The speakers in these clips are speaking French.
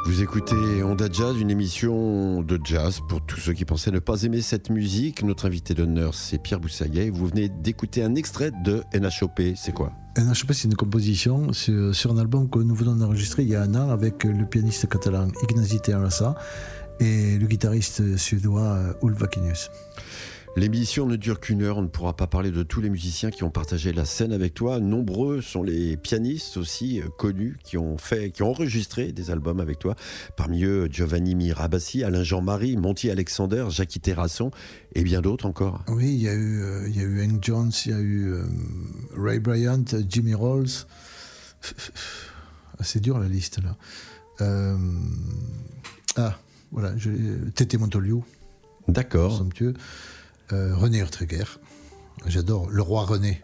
Vous écoutez Onda Jazz, une émission de jazz pour tous ceux qui pensaient ne pas aimer cette musique. Notre invité d'honneur, c'est Pierre Boussaguet. Vous venez d'écouter un extrait de NHOP. C'est quoi ? NHOP, c'est une composition sur un album que nous venons d'enregistrer il y a un an avec le pianiste catalan Ignasi Terrassa et le guitariste suédois Ulf Vakinius. L'émission ne dure qu'une heure, on ne pourra pas parler de tous les musiciens qui ont partagé la scène avec toi. Nombreux sont les pianistes aussi connus qui ont enregistré des albums avec toi. Parmi eux, Giovanni Mirabassi, Alain Jean-Marie, Monty Alexander, Jackie Terrasson et bien d'autres encore. Oui, il y a eu Hank Jones, il y a eu Ray Bryant, Jimmy Rolls. C'est dur la liste là. Voilà, Tété Montoliu. D'accord. Somptueux. René Urtreger, j'adore le roi René,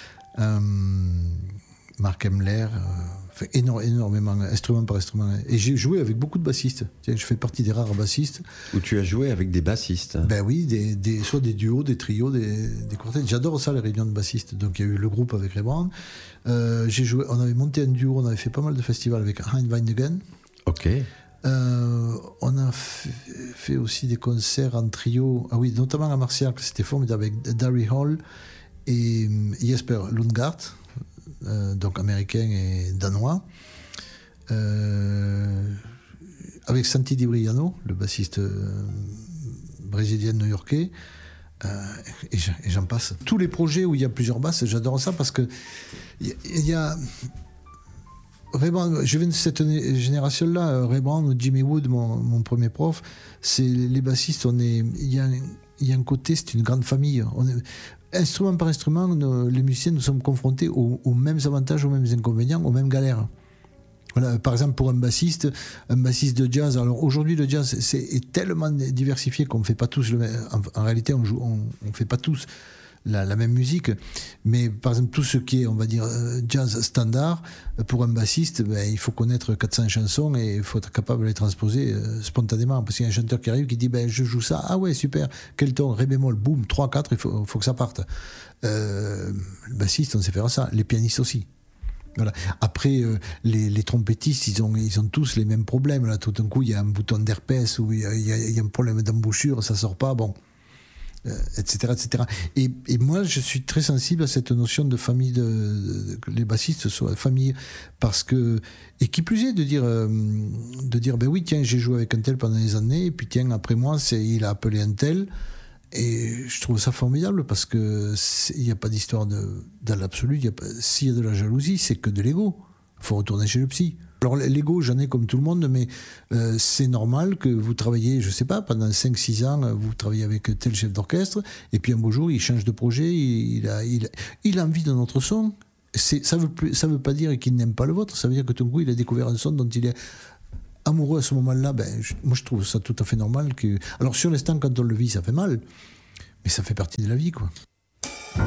Marc Hemler, énormément, instrument par instrument. Et j'ai joué avec beaucoup de bassistes. Je fais partie des rares bassistes. Où tu as joué avec des bassistes. Ben oui, soit des duos, des trios, des quartets. J'adore ça, les réunions de bassistes. Donc il y a eu le groupe avec Ray. On avait monté un duo, on avait fait pas mal de festivals avec Hein Weinigen. Ok. On a fait aussi des concerts en trio, notamment à Marciac, c'était formidable, avec Darry Hall et Jesper Lundgaard, donc américain et danois, avec Santi Di Briano, le bassiste brésilien new-yorkais, et j'en passe. Tous les projets où il y a plusieurs basses, j'adore ça parce que il y a Ray-Brown, je viens de cette génération-là. Ray-Brown, Jimmy Wood, mon premier prof, c'est les bassistes. Il y a un côté, c'est une grande famille. Instrument par instrument, les musiciens, nous sommes confrontés aux mêmes avantages, aux mêmes inconvénients, aux mêmes galères. Voilà, par exemple, pour un bassiste de jazz. Alors aujourd'hui, le jazz est tellement diversifié qu'on ne fait pas tous en réalité, on fait pas tous la même musique, mais par exemple tout ce qui est, on va dire, jazz standard, pour un bassiste, il faut connaître 400 chansons et il faut être capable de les transposer spontanément, parce qu'il y a un chanteur qui arrive qui dit je joue ça, ah ouais super, quel ton, ré bémol, boum, 3, 4, il faut que ça parte. Le bassiste, on sait faire ça, les pianistes aussi. Voilà. Après, les trompettistes, ils ont tous les mêmes problèmes. Là, tout d'un coup, il y a un bouton d'herpès ou il y a un problème d'embouchure, ça sort pas, bon. Etc. Et moi, je suis très sensible à cette notion de famille, que les bassistes soient famille, parce que, et qui plus est, de dire oui, tiens, j'ai joué avec un tel pendant des années, et puis tiens, après moi, il a appelé un tel, et je trouve ça formidable, parce que il n'y a pas d'histoire dans l'absolu, s'il y a de la jalousie, c'est que de l'ego. Il faut retourner chez le psy. Alors l'ego, j'en ai comme tout le monde, mais c'est normal que vous travaillez, je sais pas, pendant 5-6 ans, vous travaillez avec tel chef d'orchestre, et puis un beau jour, il change de projet, il a envie d'un autre son. Ça veut pas dire qu'il n'aime pas le vôtre, ça veut dire que tout d'un coup, il a découvert un son dont il est amoureux à ce moment-là. Moi, je trouve ça tout à fait normal. Alors sur l'instant, quand on le vit, ça fait mal, mais ça fait partie de la vie, quoi.